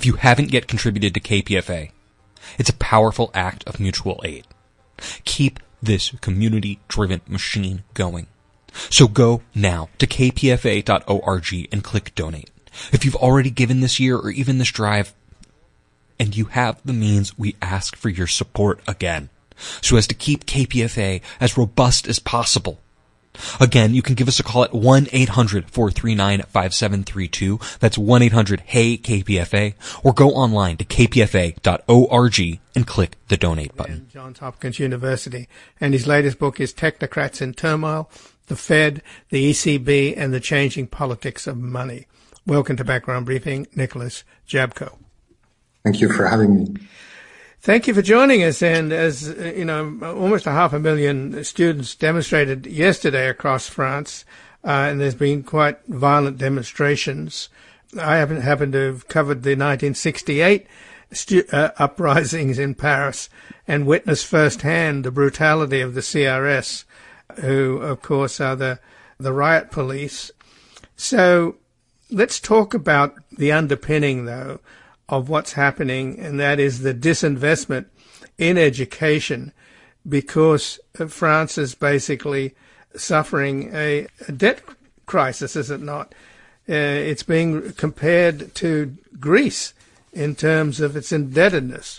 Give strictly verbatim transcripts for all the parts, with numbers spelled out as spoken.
If you haven't yet contributed to K P F A, it's a powerful act of mutual aid. Keep this community-driven machine going. So go now to k p f a dot org and click donate. If you've already given this year or even this drive, and you have the means, we ask for your support again, so as to keep K P F A as robust as possible. Again, you can give us a call at one eight hundred four three nine five seven three two. That's one eight hundred hey K P F A, or go online to k p f a dot org and click the donate button. Johns Hopkins University, and his latest book is Technocrats in Turmoil, the Fed, the E C B, and the Changing Politics of Money. Welcome to Background Briefing, Nicholas Jabko. Thank you for having me. Thank you for joining us. And as you know, almost a half a million students demonstrated yesterday across France, uh, and there's been quite violent demonstrations. I happen, happen to have covered the nineteen sixty-eight stu- uh, uprisings in Paris and witnessed firsthand the brutality of the C R S, who, of course, are the, the riot police. So let's talk about the underpinning, though, of what's happening, and that is the disinvestment in education, because France is basically suffering a, a debt crisis, is it not? Uh, it's being compared to Greece in terms of its indebtedness.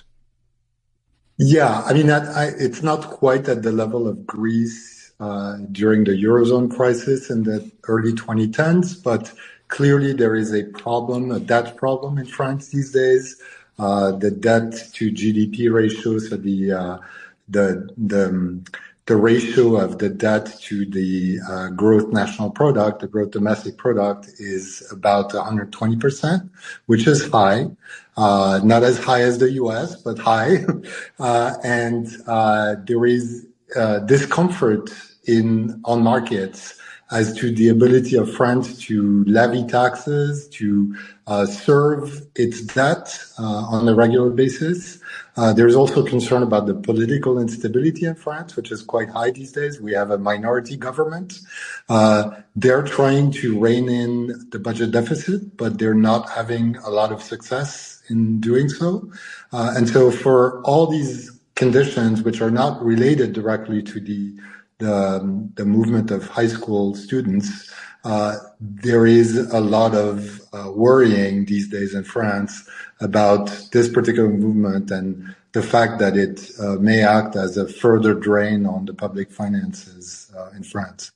Yeah, I mean, that, I, it's not quite at the level of Greece uh, during the Eurozone crisis in the early twenty tens, but clearly there is a problem, a debt problem in France these days. Uh, the debt to G D P ratio, so the uh, the the the ratio of the debt to the uh, gross national product, the gross domestic product, is about one hundred twenty percent, which is high. Uh, not as high as the U S, but high. uh, and uh, there is uh, discomfort in on markets as to the ability of France to levy taxes, to uh, serve its debt uh, on a regular basis. Uh, there's also concern about the political instability in France, which is quite high these days. We have a minority government. Uh, they're trying to rein in the budget deficit, but they're not having a lot of success in doing so. Uh, and so for all these conditions, which are not related directly to the the, the movement of high school students, uh, there is a lot of uh, worrying these days in France about this particular movement and the fact that it uh, may act as a further drain on the public finances uh, in France.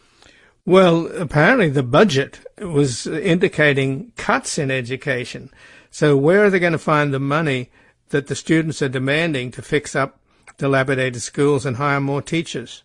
Well, apparently the budget was indicating cuts in education. So where are they going to find the money that the students are demanding to fix up dilapidated schools and hire more teachers?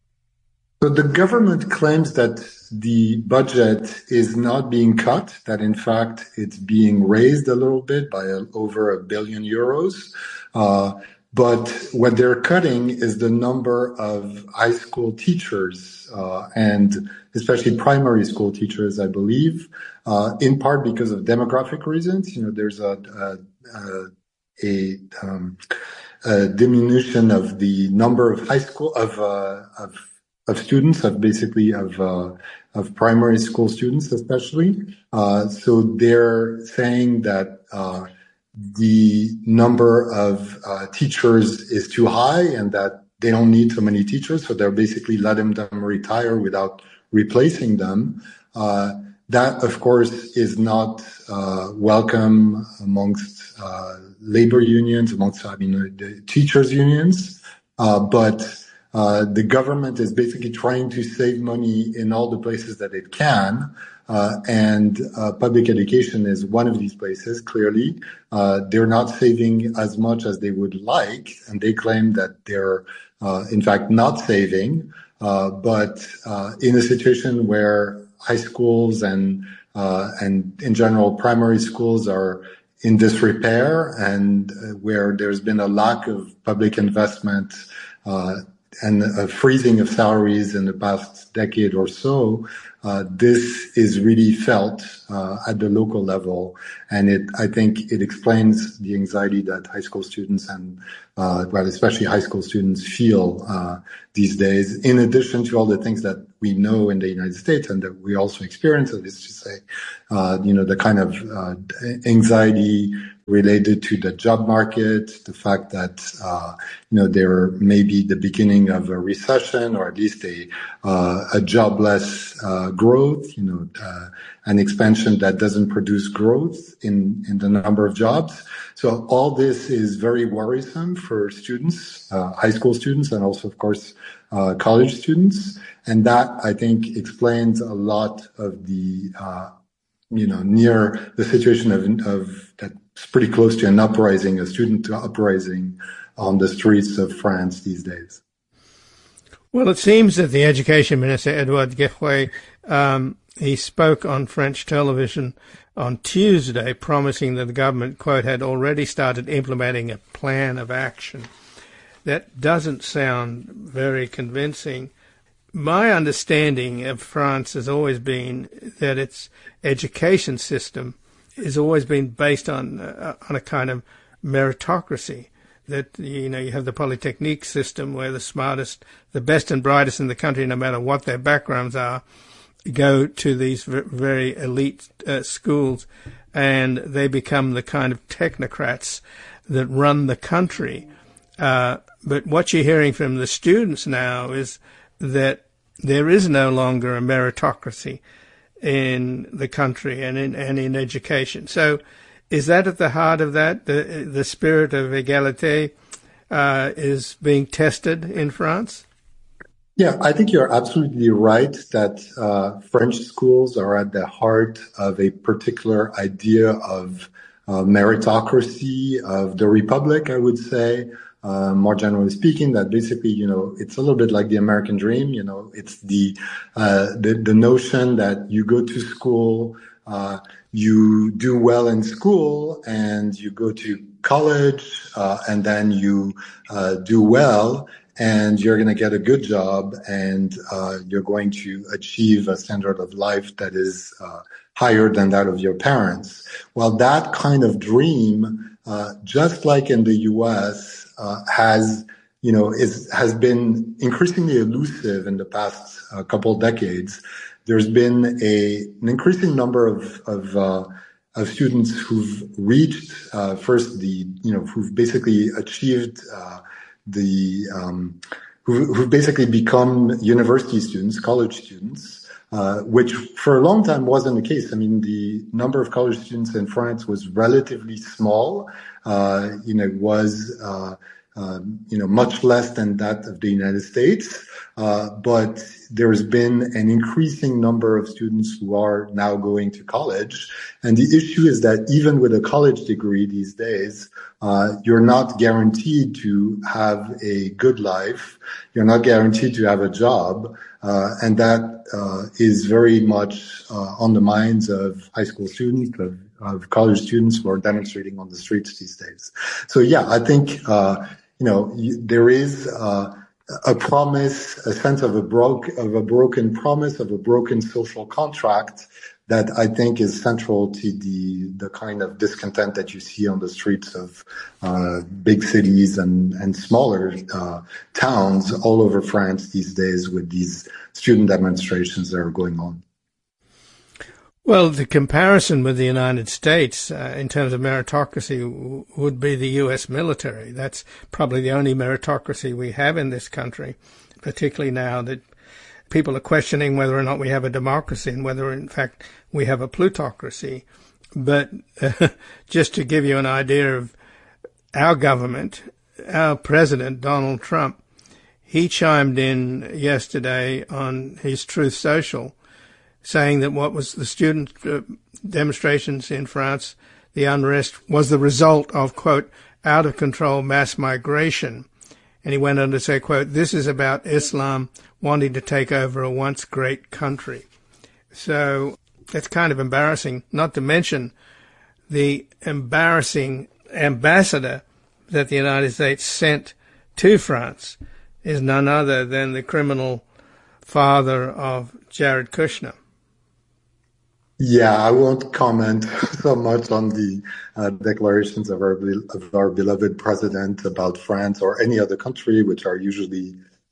So the government claims that the budget is not being cut, that in fact it's being raised a little bit by a, over a billion euros. Uh, but what they're cutting is the number of high school teachers, uh, and especially primary school teachers, I believe, uh, in part because of demographic reasons. You know, there's a, a, a, a, um, a diminution of the number of high school, of, uh, of of students, of basically of uh, of primary school students especially. Uh, so they're saying that uh, the number of uh, teachers is too high and that they don't need so many teachers, so they're basically letting them retire without replacing them. Uh, that, of course, is not uh, welcome amongst uh, labor unions, amongst, I mean, the teachers' unions, uh, but Uh, the government is basically trying to save money in all the places that it can, uh, and uh, public education is one of these places, clearly. Uh, they're not saving as much as they would like, and they claim that they're, uh, in fact, not saving. Uh, but uh, in a situation where high schools and, uh, and in general, primary schools are in disrepair and uh, where there's been a lack of public investment, uh, and a freezing of salaries in the past decade or so, uh, this is really felt uh, at the local level. And it, I think it explains the anxiety that high school students and, uh, well, especially high school students feel uh, these days, in addition to all the things that we know in the United States and that we also experience, that is to say, uh, you know, the kind of uh, anxiety related to the job market, the fact that, uh, you know, there may be the beginning of a recession or at least a, uh, a jobless, uh, growth, you know, uh, an expansion that doesn't produce growth in, in the number of jobs. So all this is very worrisome for students, uh, high school students, and also, of course, uh, college students. And that, I think, explains a lot of the, uh, you know, near the situation of, of that's pretty close to an uprising, a student uprising on the streets of France these days. Well, it seems that the Education Minister, Edouard Guéret, um, he spoke on French television on Tuesday, promising that the government, quote, had already started implementing a plan of action. That doesn't sound very convincing. My understanding of France has always been that its education system has always been based on uh, on a kind of meritocracy. That, you know, you have the Polytechnique system where the smartest, the best and brightest in the country, no matter what their backgrounds are, go to these very elite uh, schools, and they become the kind of technocrats that run the country. Uh, but what you're hearing from the students now is that there is no longer a meritocracy in the country and in, and in education. So is that at the heart of that? The, the spirit of égalité uh, is being tested in France? Yeah, I think you're absolutely right that uh, French schools are at the heart of a particular idea of uh, meritocracy, of the Republic, I would say, uh, more generally speaking, that basically, you know, it's a little bit like the American dream. You know, it's the uh, the, the notion that you go to school, uh, you do well in school, and you go to college, uh, and then you uh, do well, and you're going to get a good job, and uh, you're going to achieve a standard of life that is uh, higher than that of your parents. Well, that kind of dream, uh, just like in the U S, uh, has, you know, is has been increasingly elusive in the past uh, couple of decades. There's been a an increasing number of of uh, of students who've reached uh, first the, you know, who've basically achieved. Uh, the um, who, who've basically become university students, college students, uh, which for a long time wasn't the case. I mean, the number of college students in France was relatively small. Uh, you know, it was uh, uh, you know much less than that of the United States. Uh, but there's been an increasing number of students who are now going to college. And the issue is that even with a college degree these days, uh, you're not guaranteed to have a good life. You're not guaranteed to have a job. Uh, and that uh, is very much uh, on the minds of high school students, of, of college students who are demonstrating on the streets these days. So, yeah, I think, uh, you know, there is uh a promise, a sense of a broke, of a broken promise, of a broken social contract that I think is central to the the kind of discontent that you see on the streets of uh, big cities and and smaller uh, towns all over France these days with these student demonstrations that are going on. Well, the comparison with the United States uh, in terms of meritocracy w- would be the U S military. That's probably the only meritocracy we have in this country, particularly now that people are questioning whether or not we have a democracy and whether, in fact, we have a plutocracy. But uh, just to give you an idea of our government, our president, Donald Trump, he chimed in yesterday on his Truth Social, saying that what was the student uh, demonstrations in France, the unrest, was the result of, quote, out-of-control mass migration. And he went on to say, quote, this is about Islam wanting to take over a once great country. So that's kind of embarrassing, not to mention the embarrassing ambassador that the United States sent to France is none other than the criminal father of Jared Kushner. Yeah, I won't comment so much on the uh, declarations of our of our beloved president about France or any other country, which are usually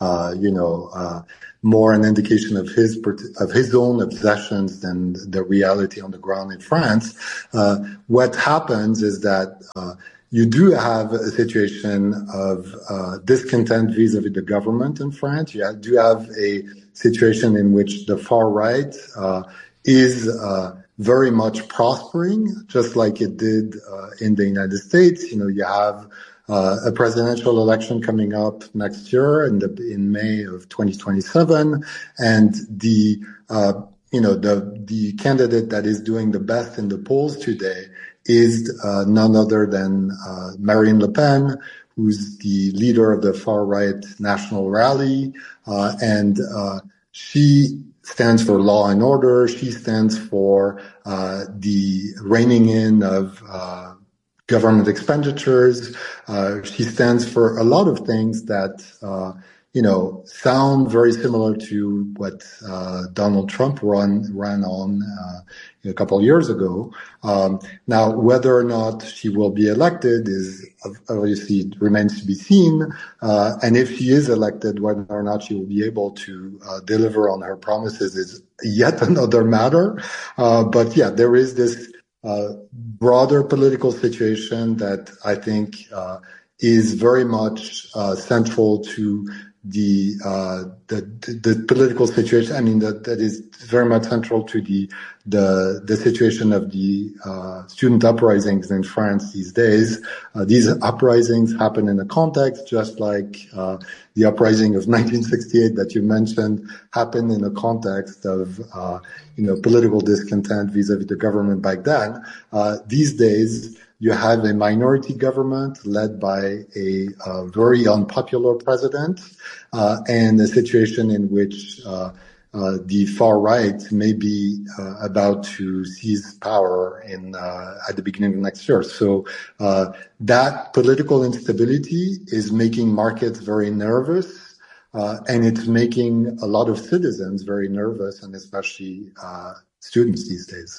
uh, you know, uh, more an indication of his of his own obsessions than the reality on the ground in France. Uh, what happens is that uh, you do have a situation of uh, discontent vis-a-vis the government in France. You do have a situation in which the far right uh, is uh, very much prospering, just like it did uh, in the United States. You know, you have uh, a presidential election coming up next year in the in May of twenty twenty-seven, and the uh, you know the the candidate that is doing the best in the polls today is uh, none other than uh, Marine Le Pen, who's the leader of the far-right National Rally, uh, and uh, she stands for law and order. She stands for uh, the reining in of uh, government expenditures. Uh, she stands for a lot of things that uh, you know sound very similar to what uh, Donald Trump run ran on uh, a couple of years ago. Um, now, whether or not she will be elected is obviously remains to be seen. Uh, and if she is elected, whether or not she will be able to uh, deliver on her promises is yet another matter. Uh, but yeah, there is this uh, broader political situation that I think uh, is very much uh, central to the, uh, the the political situation. I mean, that that is very much central to the the the situation of the uh, student uprisings in France these days. Uh, these uprisings happen in a context, just like uh, the uprising of nineteen sixty-eight that you mentioned happened in a context of uh, you know political discontent vis-a-vis the government back then. Uh, these days, you have a minority government led by a, a very unpopular president, uh, and a situation in which uh, uh, the far right may be uh, about to seize power in uh, at the beginning of next year. So uh, that political instability is making markets very nervous, uh, and it's making a lot of citizens very nervous, and especially uh, students these days.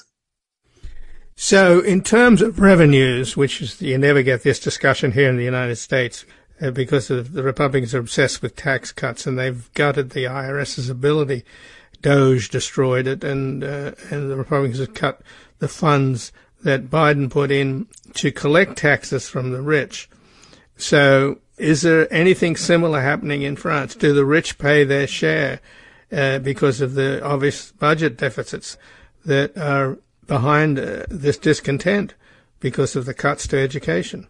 So in terms of revenues, which is, you never get this discussion here in the United States uh, because of the Republicans are obsessed with tax cuts and they've gutted the IRS's ability. Doge destroyed it, and uh, and the Republicans have cut the funds that Biden put in to collect taxes from the rich. So is there anything similar happening in France? Do the rich pay their share uh, because of the obvious budget deficits that are behind uh, this discontent because of the cuts to education?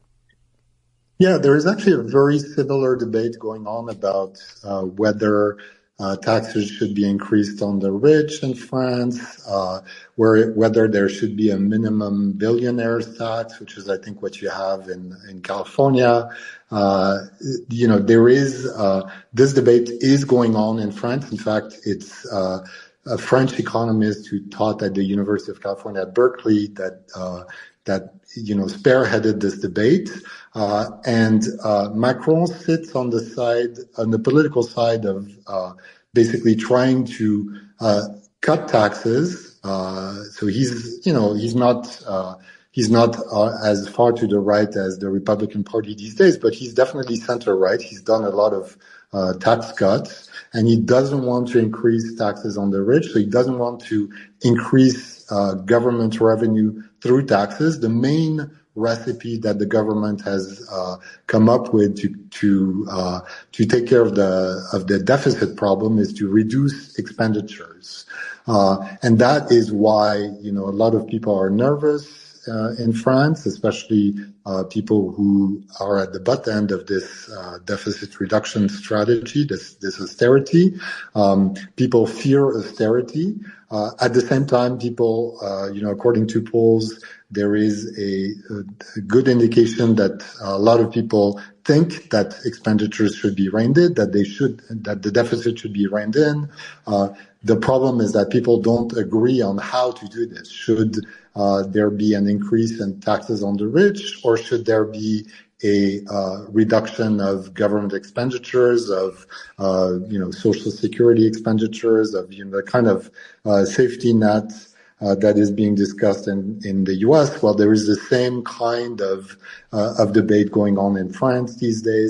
Yeah, there is actually a very similar debate going on about uh, whether uh, taxes should be increased on the rich in France, uh, where whether there should be a minimum billionaires tax, which is, I think, what you have in, in California. Uh, you know, there is, uh, this debate is going on in France. In fact, it's, uh, a French economist who taught at the University of California at Berkeley that uh, that you know spearheaded this debate, uh, and uh, Macron sits on the side, on the political side of uh, basically trying to uh, cut taxes. Uh, so he's you know he's not uh, he's not uh, as far to the right as the Republican Party these days, but he's definitely center right. He's done a lot of uh, tax cuts. And he doesn't want to increase taxes on the rich, so he doesn't want to increase uh, government revenue through taxes. The main recipe that the government has uh, come up with to to uh, to take care of the of the deficit problem is to reduce expenditures, uh, and that is why you know a lot of people are nervous. Uh, in France, especially uh, people who are at the butt end of this uh, deficit reduction strategy, this, this austerity. Um, people fear austerity. Uh, at the same time, people, uh, you know, according to polls, there is a, a good indication that a lot of people think that expenditures should be reined in, that they should, that the deficit should be reined in. Uh, the problem is that people don't agree on how to do this. Should uh, there be an increase in taxes on the rich, or should there be a uh, reduction of government expenditures, of uh, you know social security expenditures, of you know the kind of uh, safety net uh, that is being discussed in, in the U S? Well, there is the same kind of uh, of debate going on in France these days.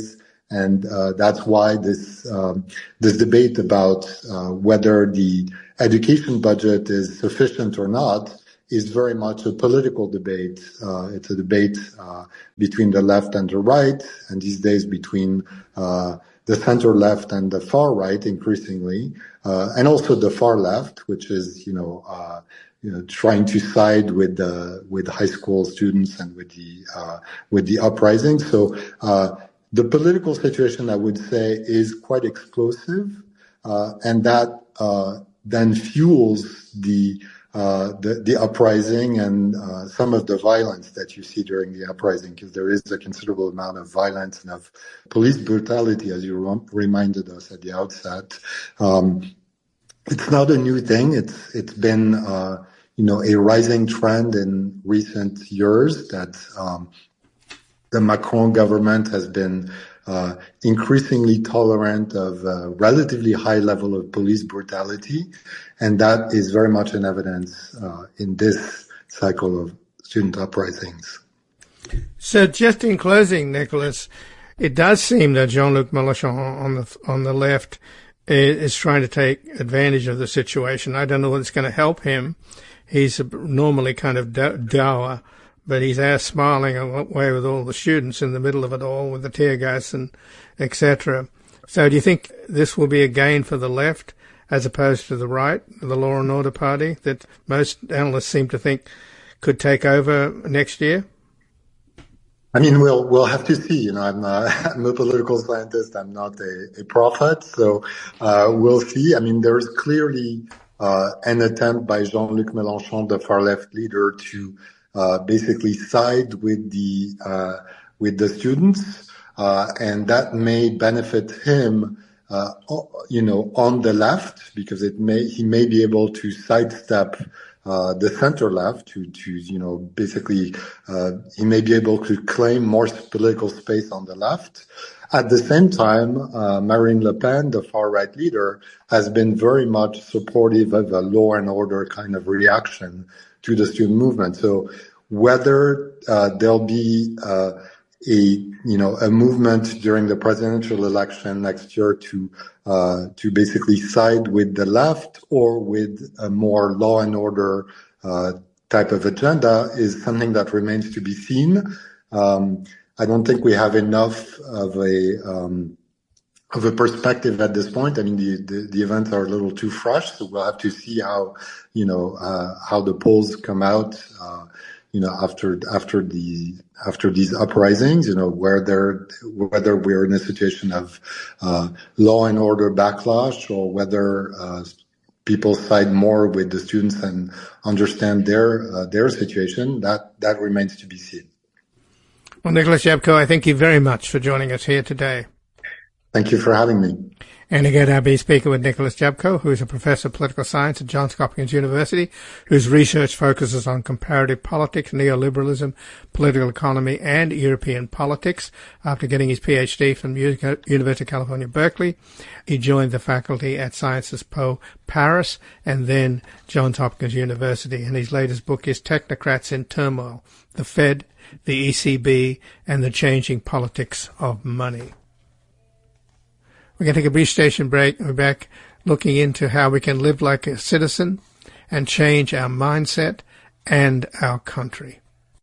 And uh, that's why this um, this debate about uh, whether the education budget is sufficient or not is very much a political debate. Uh, it's a debate uh, between the left and the right, and these days between uh, the center left and the far right increasingly, uh, and also the far left, which is, you know, uh, you know, trying to side with the with high school students and with the uh, with the uprising. So uh, the political situation, I would say, is quite explosive, uh, and that uh, then fuels the Uh, the, the uprising and uh, some of the violence that you see during the uprising, because there is a considerable amount of violence and of police brutality, as you rem- reminded us at the outset. Um, it's not a new thing. It's it's been uh, you know a rising trend in recent years that um, the Macron government has been Uh, increasingly tolerant of a relatively high level of police brutality, and that is very much in evidence uh, in this cycle of student uprisings. So, just in closing, Nicolas, it does seem that Jean-Luc Mélenchon on the on the left is trying to take advantage of the situation. I don't know whether it's going to help him. He's normally kind of dour, but he's there smiling away with all the students in the middle of it all, with the tear gas and et cetera. So do you think this will be a gain for the left as opposed to the right, the Law and Order Party, that most analysts seem to think could take over next year? I mean, we'll we'll have to see. You know, I'm, uh, I'm a political scientist. I'm not a, a prophet, so uh, we'll see. I mean, there's clearly uh, an attempt by Jean-Luc Mélenchon, the far left leader, to Uh, basically side with the uh, with the students, uh, and that may benefit him, uh, you know, on the left, because it may he may be able to sidestep uh, the center left to to you know basically uh, he may be able to claim more political space on the left. At the same time, uh, Marine Le Pen, the far right leader, has been very much supportive of a law and order kind of reaction to the student movement. So whether uh, there'll be uh, a you know a movement during the presidential election next year to uh, to basically side with the left or with a more law and order uh, type of agenda is something that remains to be seen. Um, I don't think we have enough of a um, of a perspective at this point. I mean, the, the, the events are a little too fresh, so we'll have to see how, you know, uh, how the polls come out, uh, you know, after, after the, after these uprisings, you know, whether, whether we're in a situation of, uh, law and order backlash, or whether, uh, people side more with the students and understand their, uh, their situation. That, that remains to be seen. Well, Nicolas Jabko, I thank you very much for joining us here today. Thank you for having me. And again, I'll be speaking with Nicolas Jabko, who is a professor of political science at Johns Hopkins University, whose research focuses on comparative politics, neoliberalism, political economy, and European politics. After getting his PhD from University of California, Berkeley, he joined the faculty at Sciences Po Paris and then Johns Hopkins University. And his latest book is Technocrats in Turmoil: The Fed, the E C B, and the Changing Politics of Money. We're going to take a brief station break. We're back looking into how we can live like a citizen and change our mindset and our country.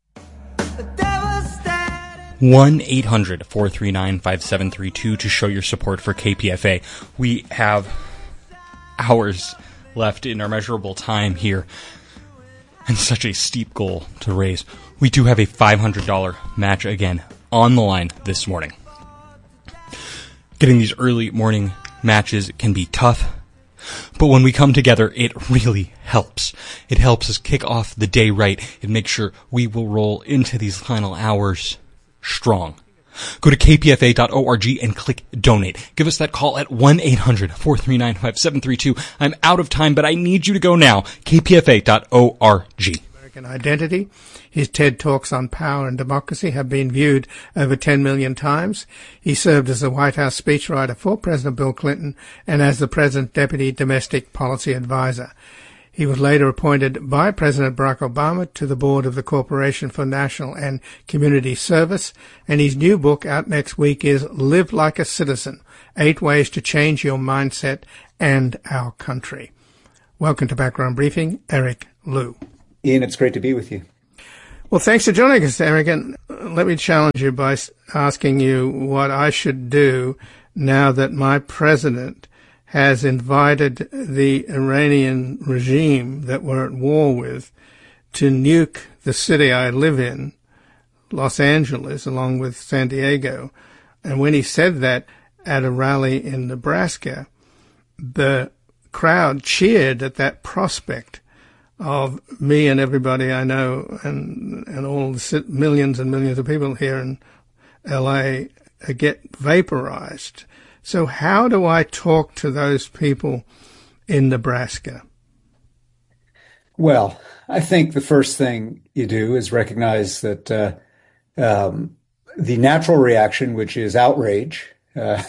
one eight hundred four three nine five seven three two to show your support for K P F A. We have hours left in our measurable time here, and such a steep goal to raise. We do have a five hundred dollars match again on the line this morning. Getting these early morning matches can be tough, but when we come together, it really helps. It helps us kick off the day right. It makes sure we will roll into these final hours strong. Go to k p f a dot org and click donate. Give us that call at one eight hundred four three nine five seven three two. I'm out of time, but I need you to go now. k p f a dot org. American Identity. His TED Talks on power and democracy have been viewed over ten million times. He served as the White House speechwriter for President Bill Clinton and as the President's Deputy Domestic Policy Advisor. He was later appointed by President Barack Obama to the board of the Corporation for National and Community Service, and his new book out next week is Live Like a Citizen, Eight Ways to Change Your Mindset and Our Country. Welcome to Background Briefing, Eric Liu. Ian, it's great to be with you. Well, thanks for joining us, Eric, and let me challenge you by asking you what I should do now that my president has invited the Iranian regime that we're at war with to nuke the city I live in, Los Angeles, along with San Diego. And when he said that at a rally in Nebraska, the crowd cheered at that prospect of me and everybody I know and and all the millions and millions of people here in L A get vaporized. So how do I talk to those people in Nebraska? Well, I think the first thing you do is recognize that uh, um, the natural reaction, which is outrage, uh,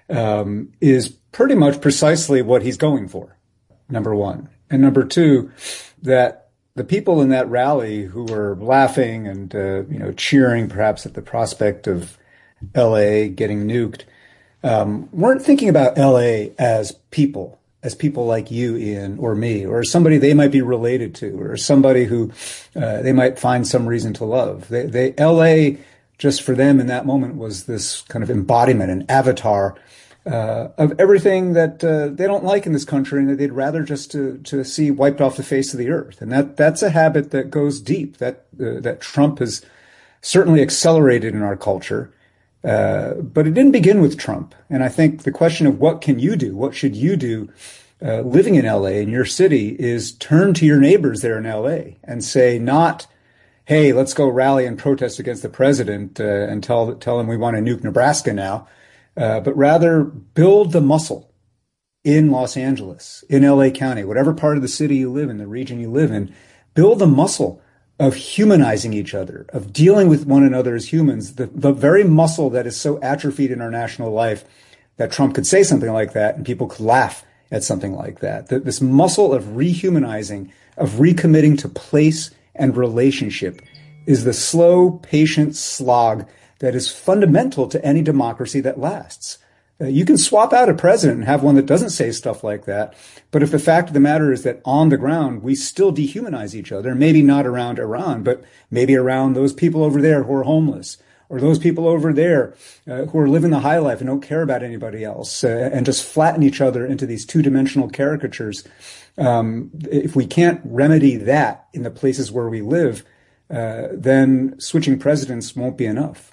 um, is pretty much precisely what he's going for, number one. And number two, that the people in that rally who were laughing and, uh, you know, cheering perhaps at the prospect of L A getting nuked, um, weren't thinking about L A as people, as people like you, Ian, or me, or somebody they might be related to, or somebody who uh, they might find some reason to love. They, they, L A, just for them in that moment, was this kind of embodiment, an avatar Uh, of everything that uh, they don't like in this country and that they'd rather just to, to see wiped off the face of the earth. And that that's a habit that goes deep, that uh, that Trump has certainly accelerated in our culture. Uh, but it didn't begin with Trump. And I think the question of what can you do, what should you do uh, living in L A, in your city, is turn to your neighbors there in L A and say not, hey, let's go rally and protest against the president uh, and tell, tell him we want to nuke Nebraska now. Uh, but rather build the muscle in Los Angeles, in L A County, whatever part of the city you live in, the region you live in, build the muscle of humanizing each other, of dealing with one another as humans, the, the very muscle that is so atrophied in our national life that Trump could say something like that and people could laugh at something like that. The, this muscle of rehumanizing, of recommitting to place and relationship is the slow, patient slog that is fundamental to any democracy that lasts. Uh, you can swap out a president and have one that doesn't say stuff like that. But if the fact of the matter is that on the ground, we still dehumanize each other, maybe not around Iran, but maybe around those people over there who are homeless, or those people over there uh, who are living the high life and don't care about anybody else, uh, and just flatten each other into these two-dimensional caricatures. Um, if we can't remedy that in the places where we live, uh, then switching presidents won't be enough.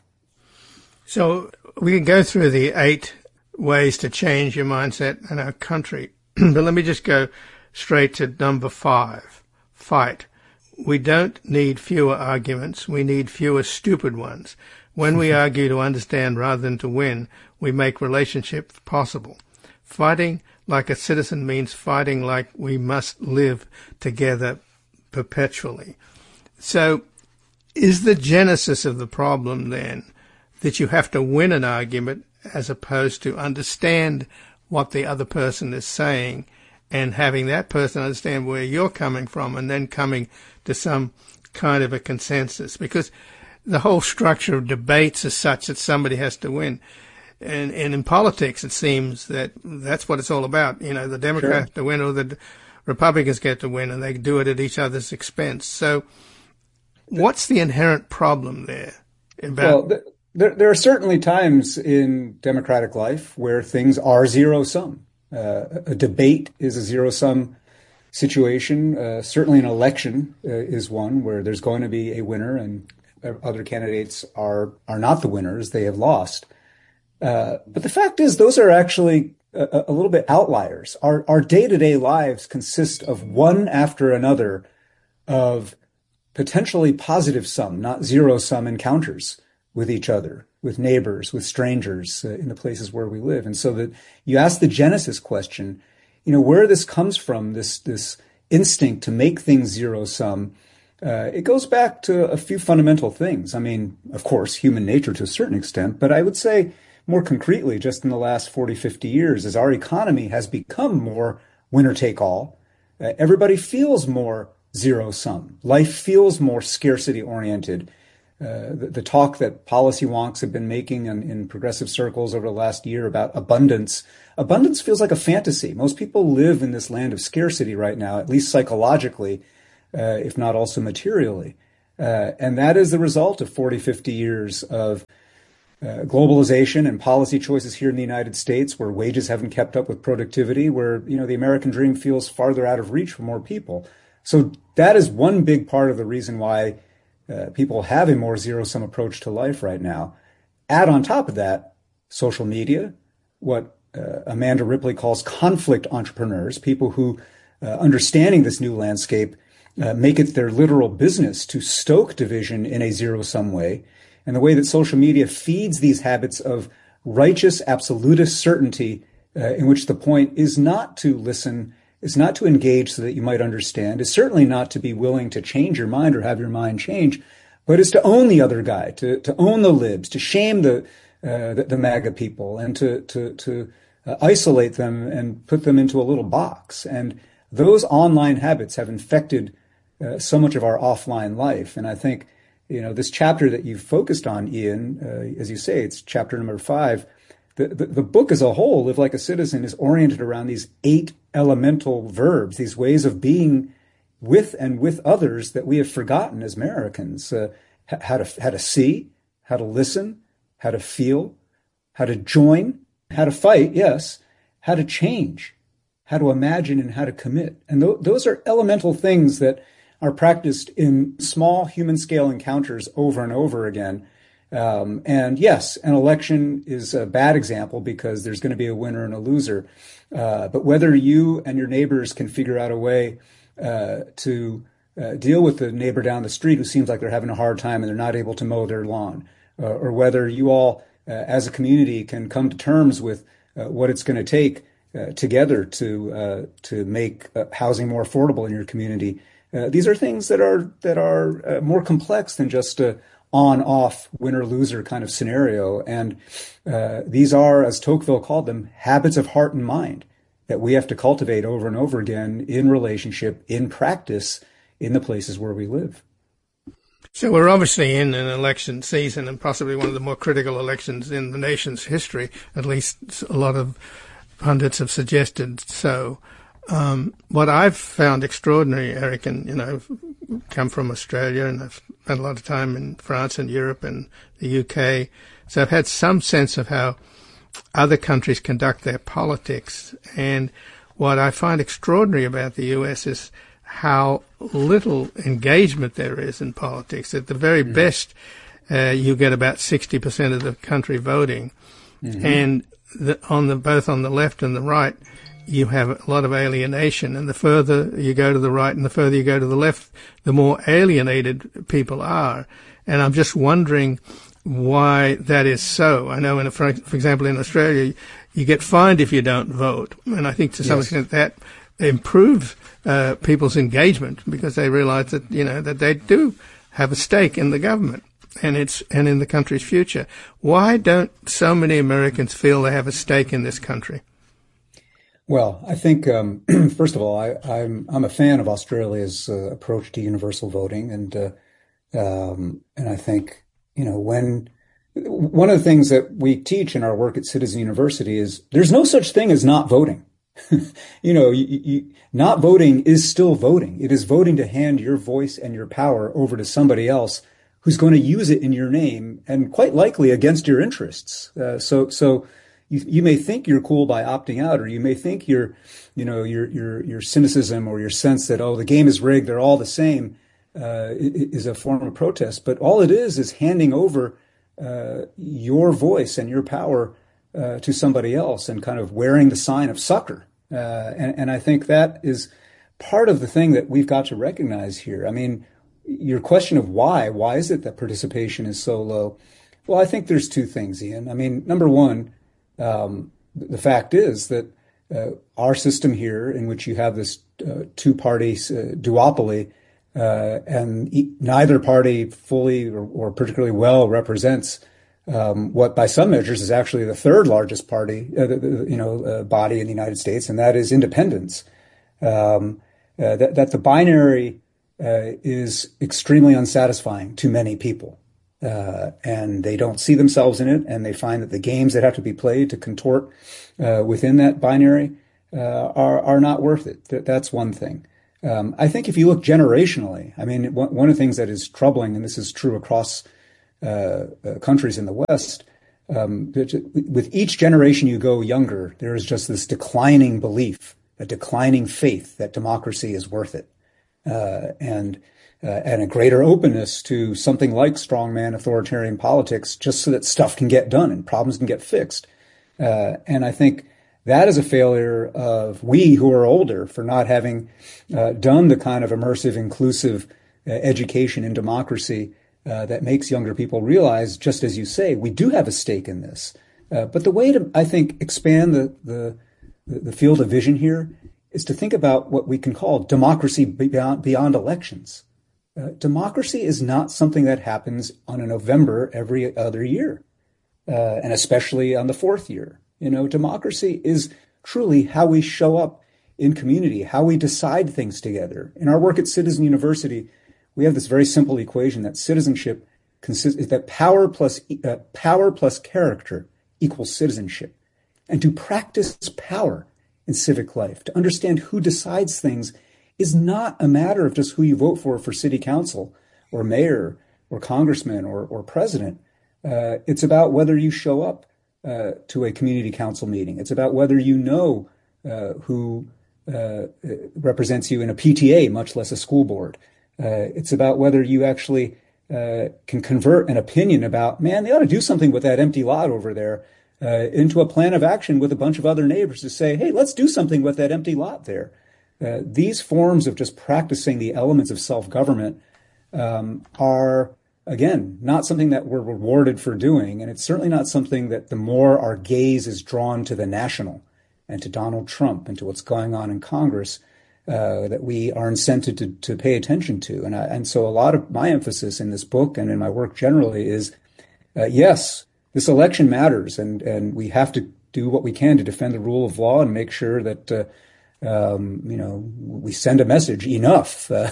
So we can go through the eight ways to change your mindset in our country, but let me just go straight to number five, fight. We don't need fewer arguments. We need fewer stupid ones. When we argue to understand rather than to win, we make relationships possible. Fighting like a citizen means fighting like we must live together perpetually. So is the genesis of the problem then that you have to win an argument as opposed to understand what the other person is saying and having that person understand where you're coming from and then coming to some kind of a consensus? Because the whole structure of debates is such that somebody has to win. And, and in politics, it seems that that's what it's all about. You know, the Democrats Sure. have to win or the Republicans get to win, and they do it at each other's expense. So what's the inherent problem there? About Well, th- There, there are certainly times in democratic life where things are zero-sum. Uh, a debate is a zero-sum situation. Uh, certainly an election uh, is one where there's going to be a winner and other candidates are, are not the winners. They have lost. Uh, but the fact is, those are actually a, a little bit outliers. Our, our day-to-day lives consist of one after another of potentially positive sum, not zero-sum encounters with each other, with neighbors, with strangers uh, in the places where we live. And so that you ask the genesis question, you know, where this comes from, this this instinct to make things zero-sum, uh, it goes back to a few fundamental things. I mean, of course, human nature to a certain extent, but I would say more concretely, just in the last forty, fifty years, as our economy has become more winner-take-all, uh, everybody feels more zero sum. Life feels more scarcity oriented. Uh, the, the talk that policy wonks have been making in, in progressive circles over the last year about abundance. Abundance feels like a fantasy. Most people live in this land of scarcity right now, at least psychologically, uh, if not also materially. Uh, and that is the result of forty, fifty years of uh, globalization and policy choices here in the United States, where wages haven't kept up with productivity, where, you know, the American dream feels farther out of reach for more people. So that is one big part of the reason why Uh, people have a more zero-sum approach to life right now. Add on top of that social media, what uh, Amanda Ripley calls conflict entrepreneurs, people who, uh, understanding this new landscape, uh, make it their literal business to stoke division in a zero-sum way. And the way that social media feeds these habits of righteous, absolutist certainty, uh, in which the point is not to listen, is not to engage so that you might understand, is certainly not to be willing to change your mind or have your mind change, but is to own the other guy, to, to own the libs, to shame the, uh, the, the MAGA people, and to, to, to uh, isolate them and put them into a little box. And those online habits have infected uh, so much of our offline life. And I think, you know, this chapter that you've focused on, Ian, uh, as you say, it's chapter number five. The, the, the book as a whole, Live Like a Citizen, is oriented around these eight elemental verbs, these ways of being with and with others that we have forgotten as Americans. Uh, how to how to see, how to listen, how to feel, how to join, how to fight, yes, how to change, how to imagine, and how to commit. And th- those are elemental things that are practiced in small human scale encounters over and over again. Um, and yes, an election is a bad example because there's going to be a winner and a loser. Uh, but whether you and your neighbors can figure out a way uh, to uh, deal with the neighbor down the street who seems like they're having a hard time and they're not able to mow their lawn, uh, or whether you all uh, as a community can come to terms with uh, what it's going to take uh, together to uh, to make uh, housing more affordable in your community. Uh, these are things that are that are uh, more complex than just a on-off winner-loser kind of scenario. And uh, these are, as Tocqueville called them, habits of heart and mind that we have to cultivate over and over again in relationship, in practice, in the places where we live. So we're obviously in an election season, and possibly one of the more critical elections in the nation's history. At least a lot of pundits have suggested so. Um, what I've found extraordinary, Eric, and, you know, I've come from Australia and I've spent a lot of time in France and Europe and the U K. So I've had some sense of how other countries conduct their politics. And what I find extraordinary about the U S is how little engagement there is in politics. At the very mm-hmm. best, uh, you get about sixty percent of the country voting. Mm-hmm. And the, on the, both on the left and the right, you have a lot of alienation, and the further you go to the right and the further you go to the left, the more alienated people are. And I'm just wondering why that is so. I know, in a, for, for example, in Australia, you get fined if you don't vote. And I think to some yes. extent that improves uh, people's engagement, because they realize that, you know, that they do have a stake in the government and it's and in the country's future. Why don't so many Americans feel they have a stake in this country? Well, I think, um, first of all, I, I'm, I'm a fan of Australia's uh, approach to universal voting. And, uh, um, and I think, you know, when one of the things that we teach in our work at Citizen University is there's no such thing as not voting. you know, you, you, not voting is still voting. It is voting to hand your voice and your power over to somebody else who's going to use it in your name and quite likely against your interests. Uh, so, so, You, you may think you're cool by opting out, or you may think your, you know, your your your cynicism or your sense that, oh, the game is rigged, they're all the same, uh, is a form of protest. But all it is is handing over uh, your voice and your power uh, to somebody else and kind of wearing the sign of sucker. Uh, and, and I think that is part of the thing that we've got to recognize here. I mean, your question of why, why is it that participation is so low? Well, I think there's two things, Ian. I mean, number one, Um, the fact is that uh, our system here, in which you have this uh, two-party uh, duopoly, uh, and e- neither party fully or, or particularly well represents um, what, by some measures, is actually the third largest party, uh, the, the, you know, uh, body in the United States, and that is independence. Um, uh, that, that the binary uh, is extremely unsatisfying to many people. Uh, and they don't see themselves in it, and they find that the games that have to be played to contort uh, within that binary uh, are are not worth it. Th- that's one thing. Um, I think if you look generationally, I mean, one, one of the things that is troubling, and this is true across uh, uh, countries in the West, um, with each generation you go younger, there is just this declining belief, a declining faith that democracy is worth it, uh, and Uh, and a greater openness to something like strongman authoritarian politics, just so that stuff can get done and problems can get fixed. Uh, and I think that is a failure of we who are older for not having uh, done the kind of immersive, inclusive uh, education in democracy uh, that makes younger people realize, just as you say, we do have a stake in this. Uh, but the way to, I think, expand the, the, the field of vision here is to think about what we can call democracy beyond, beyond elections. Uh, democracy is not something that happens on a November every other year, uh, and especially on the fourth year. You know, democracy is truly how we show up in community, how we decide things together. In our work at Citizen University, we have this very simple equation that citizenship consists is that power plus uh, power plus character equals citizenship, and to practice power in civic life, to understand who decides things, is not a matter of just who you vote for for city council or mayor or congressman or, or president. Uh, it's about whether you show up uh, to a community council meeting. It's about whether you know uh, who uh, represents you in a P T A, much less a school board. Uh, it's about whether you actually uh, can convert an opinion about, man, they ought to do something with that empty lot over there uh, into a plan of action with a bunch of other neighbors to say, hey, let's do something with that empty lot there. Uh, these forms of just practicing the elements of self-government um, are, again, not something that we're rewarded for doing. And it's certainly not something that the more our gaze is drawn to the national and to Donald Trump and to what's going on in Congress, uh, that we are incented to, to pay attention to. And, I, and so a lot of my emphasis in this book and in my work generally is, uh, yes, this election matters, and, and we have to do what we can to defend the rule of law and make sure that uh, Um, you know, we send a message, enough. Uh,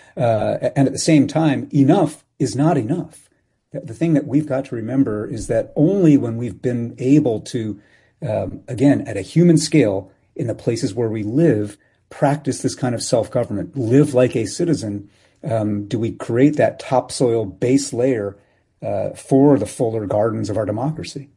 uh, and at the same time, enough is not enough. The, the thing that we've got to remember is that only when we've been able to, um, again, at a human scale, in the places where we live, practice this kind of self-government, live like a citizen, um, do we create that topsoil base layer uh, for the fuller gardens of our democracy.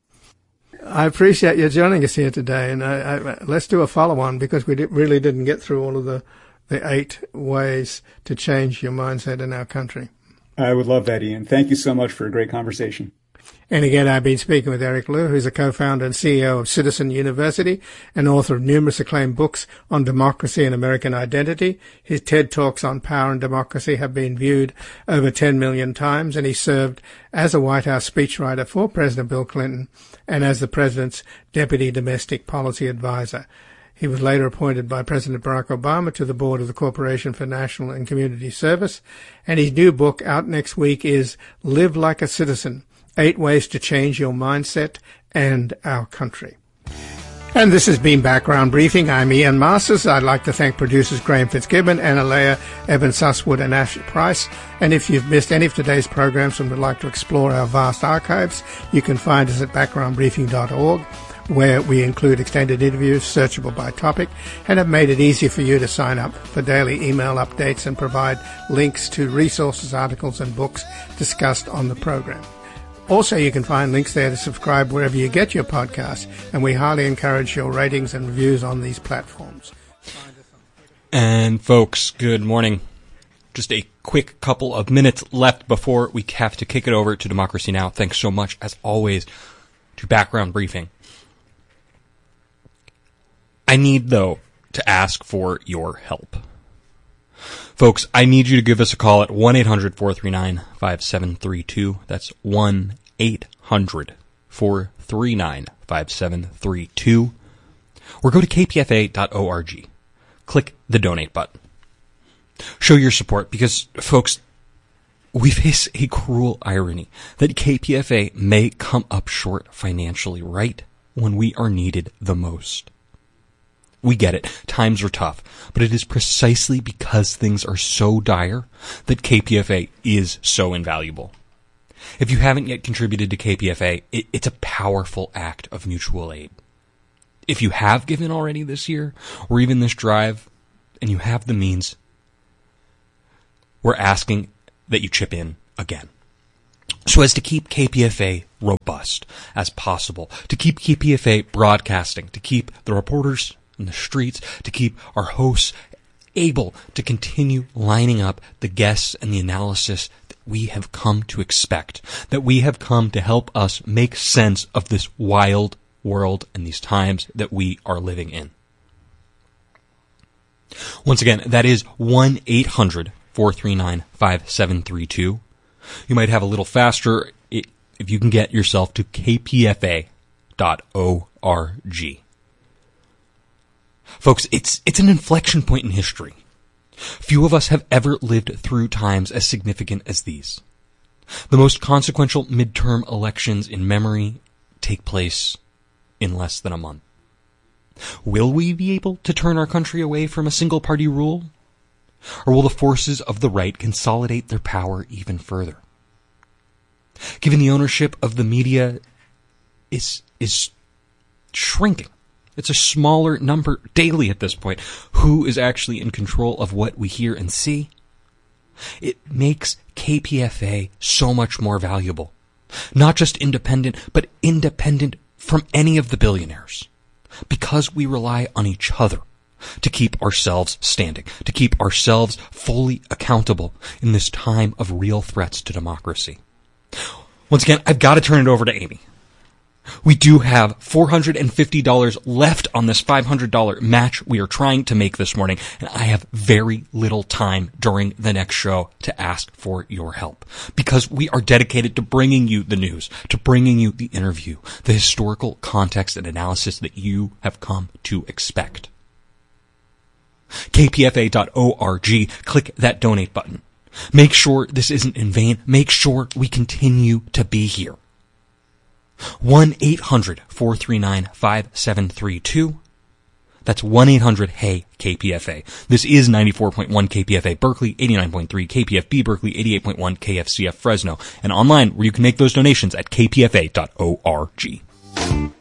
I appreciate you joining us here today, and I, I, let's do a follow-on, because we did, really didn't get through all of the, the eight ways to change your mindset in our country. I would love that, Ian. Thank you so much for a great conversation. And again, I've been speaking with Eric Liu, who's a co-founder and C E O of Citizen University and author of numerous acclaimed books on democracy and American identity. His TED Talks on power and democracy have been viewed over ten million times, and he served as a White House speechwriter for President Bill Clinton and as the president's deputy domestic policy advisor. He was later appointed by President Barack Obama to the board of the Corporation for National and Community Service. And his new book, out next week, is Live Like a Citizen, Eight Ways to Change Your Mindset and Our Country. And this has been Background Briefing. I'm Ian Masters. I'd like to thank producers Graham Fitzgibbon, Anna Leah, Evan Susswood, and Ashley Price. And if you've missed any of today's programs and would like to explore our vast archives, you can find us at background briefing dot org, where we include extended interviews searchable by topic and have made it easy for you to sign up for daily email updates and provide links to resources, articles, and books discussed on the program. Also, you can find links there to subscribe wherever you get your podcasts, and we highly encourage your ratings and reviews on these platforms. And folks, good morning. Just a quick couple of minutes left before we have to kick it over to Democracy Now! Thanks so much, as always, to Background Briefing. I need, though, to ask for your help. Folks, I need you to give us a call at one eight hundred four three nine five seven three two. That's one eight hundred four three nine five seven three two. Or go to k p f a dot org. Click the donate button. Show your support, because, folks, we face a cruel irony that K P F A may come up short financially right when we are needed the most. We get it. Times are tough. But it is precisely because things are so dire that K P F A is so invaluable. If you haven't yet contributed to K P F A, it, it's a powerful act of mutual aid. If you have given already this year, or even this drive, and you have the means, we're asking that you chip in again. So as to keep K P F A robust as possible, to keep K P F A broadcasting, to keep the reporters in the streets, to keep our hosts able to continue lining up the guests and the analysis that we have come to expect, that we have come to help us make sense of this wild world and these times that we are living in. Once again, that is one eight hundred four three nine five seven three two. You might have a little faster if you can get yourself to k p f a dot org. Folks, it's it's an inflection point in history. Few of us have ever lived through times as significant as these. The most consequential midterm elections in memory take place in less than a month. Will we be able to turn our country away from a single-party rule? Or will the forces of the right consolidate their power even further? Given the ownership of the media is is shrinking. It's a smaller number daily at this point. Who is actually in control of what we hear and see? It makes K P F A so much more valuable. Not just independent, but independent from any of the billionaires. Because we rely on each other to keep ourselves standing, to keep ourselves fully accountable in this time of real threats to democracy. Once again, I've got to turn it over to Amy. We do have four hundred fifty dollars left on this five hundred dollars match we are trying to make this morning, and I have very little time during the next show to ask for your help, because we are dedicated to bringing you the news, to bringing you the interview, the historical context and analysis that you have come to expect. k p f a dot org, click that donate button. Make sure this isn't in vain. Make sure we continue to be here. one eight hundred four three nine five seven three two. That's one eight hundred hey K P F A. This is ninety-four point one K P F A Berkeley, eighty-nine point three K P F B Berkeley, eighty-eight point one K F C F Fresno, and online where you can make those donations at k p f a dot org.